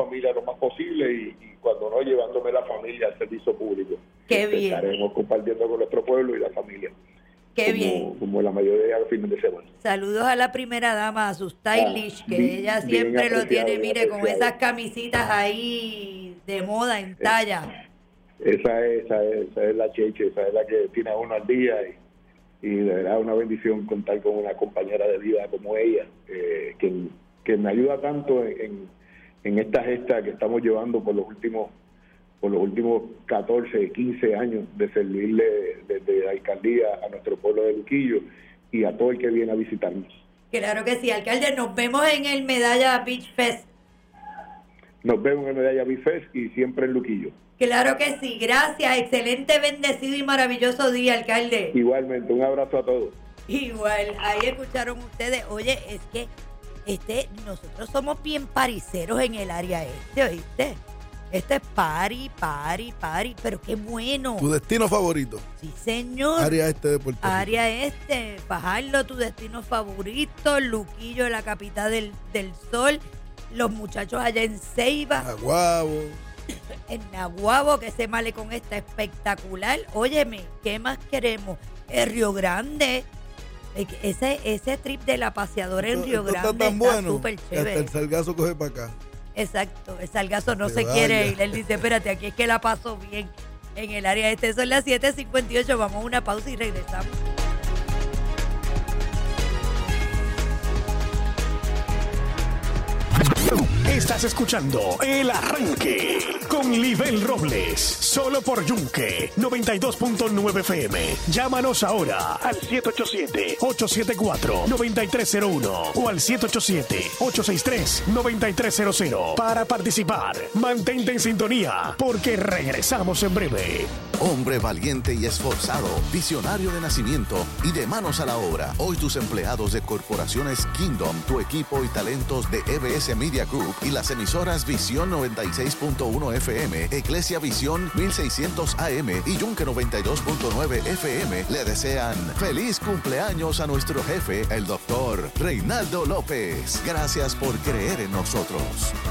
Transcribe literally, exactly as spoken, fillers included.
familia lo más posible y, y cuando no, llevándome la familia al servicio público. Qué bien. Estaremos compartiendo con nuestro pueblo y la familia. Qué como, bien. Como la mayoría de los fines de semana. Saludos a la primera dama, a su stylish, ah, que bien, ella siempre lo tiene, mire, con apreciado. esas camisitas ahí de moda, en talla. Esa es, esa es, esa es la cheche, esa es la que tiene a uno al día y, y de verdad una bendición contar con una compañera de vida como ella, eh, que, que me ayuda tanto en, en esta gesta que estamos llevando por los últimos por los últimos catorce, quince años de servirle desde la alcaldía a nuestro pueblo de Luquillo y a todo el que viene a visitarnos. Claro que sí, alcalde, nos vemos en el Medalla Beach Fest. Nos vemos en el Medalla Beach Fest y siempre en Luquillo. Claro que sí, gracias, excelente, bendecido y maravilloso día, alcalde. Igualmente, un abrazo a todos. Igual, ahí escucharon ustedes, oye, es que este, nosotros somos bien pariseros en el área este, ¿oíste? Este es party, party, party, pero qué bueno. ¿Tu destino favorito? Sí, señor. Área este de Puerto Rico. Área este, Fajardo, tu destino favorito, Luquillo, la capital del, del sol, los muchachos allá en Ceiba. Naguabo. En Naguabo, que ese malecón está espectacular. Óyeme, ¿qué más queremos? El Río Grande. Ese, ese trip de la paseadora en Río Esto Grande está tan está bueno súper que chévere. hasta el salgazo coge para acá. Exacto, el salgazo no Que se vaya. quiere ir. Él dice, espérate, aquí es que la paso bien en el área este. Son las siete cincuenta y ocho, vamos a una pausa y regresamos. Estás escuchando El Arranque con Libel Robles, solo por Yunque noventa y dos punto nueve F M. Llámanos ahora al siete ocho siete, ocho siete cuatro, nueve tres cero uno o al siete ocho siete, ocho seis tres, nueve tres cero cero para participar. Mantente en sintonía porque regresamos en breve. Hombre valiente y esforzado, visionario de nacimiento y de manos a la obra. Hoy tus empleados de corporaciones Kingdom, tu equipo y talentos de E B S Media Group y las emisoras Visión noventa y seis punto uno F M, Iglesia Visión mil seiscientos A M y Yunque noventa y dos punto nueve F M le desean feliz cumpleaños a nuestro jefe, el doctor Reinaldo López. Gracias por creer en nosotros.